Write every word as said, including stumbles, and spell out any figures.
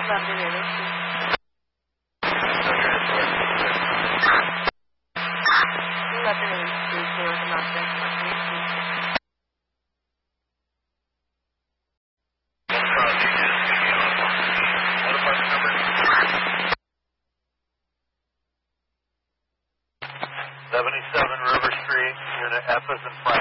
va primero, sí. Sí, va a tener el señor Marta. seventy-seven River Street, unit F as in Frank.